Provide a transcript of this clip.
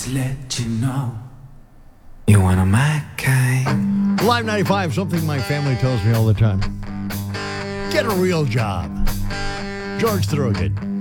just let you know you're one of my kind. Live 95, something my family tells me all the time. Get a real job. George Thorogood.